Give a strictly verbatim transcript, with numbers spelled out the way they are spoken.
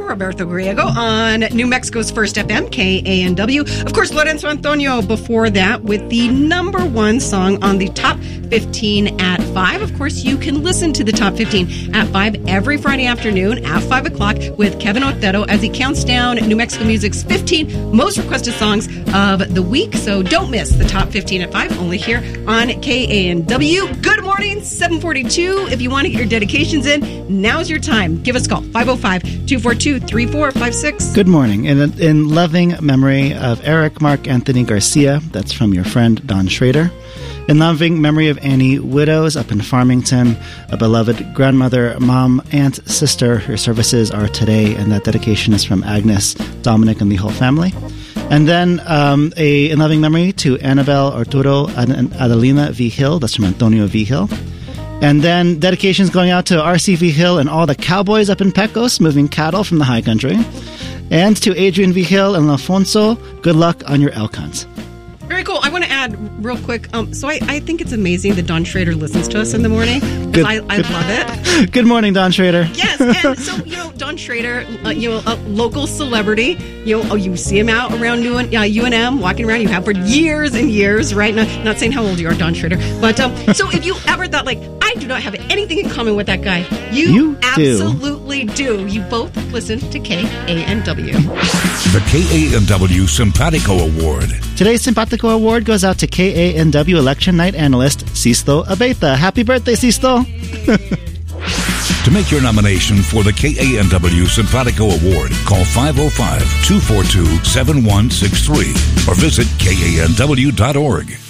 Roberto Griego on New Mexico's First F M, K A N W. Of course, Lorenzo Antonio before that with the number one song on the Top fifteen at five. Of course, you can listen to the Top fifteen at five every Friday afternoon at five o'clock with Kevin Otero as he counts down New Mexico Music's fifteen most requested songs of the week. So don't miss the Top fifteen at five, only here on K A N W. Good morning, seven forty-two. If you want to get your dedications in, now's your time. Give us a call, five oh five, two four two, three four five six. Good morning. In, in loving memory of Eric Mark Anthony Garcia, that's from your friend Don Schrader. In loving memory of Annie Widows up in Farmington, a beloved grandmother, mom, aunt, sister. Her services are today, and that dedication is from Agnes, Dominic, and the whole family. And then um, a in loving memory to Annabelle Arturo and Adelina V. Hill. That's from Antonio V. Hill. And then dedications going out to R C V. Hill and all the cowboys up in Pecos moving cattle from the high country. And to Adrian V. Hill and Alfonso, good luck on your elk hunts. Very cool. I want to add real quick. Um, so I, I think it's amazing that Don Schrader listens to us in the morning. Good, I, I good, love it. Good morning, Don Schrader. Yes. And so, you know, Don Schrader, uh, you know, a local celebrity. You know, oh, you see him out around U N, uh, U N M, walking around. You have for years and years, right? Not, not saying how old you are, Don Schrader. But um, so if you ever thought, like, I do not have anything in common with that guy, you, you absolutely do. do. You both listen to K A N W. The K A N W Simpatico Award. Today's Simpatico Award goes out to K A N W election night analyst Sisto Abeta. Happy birthday, Sisto! To make your nomination for the K A N W Simpatico Award, call five oh five, two four two, seven one six three or visit K A N W dot org.